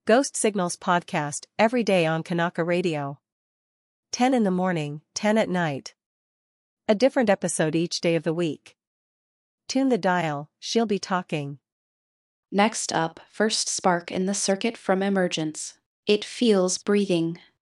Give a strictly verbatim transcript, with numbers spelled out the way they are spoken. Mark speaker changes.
Speaker 1: Ghost Signals podcast every day on Kanaka Radio. ten in the morning, ten at night. A different episode each day of the week. Tune the dial, she'll be talking.
Speaker 2: Next up, first spark in the circuit from Emergence. It feels breathing.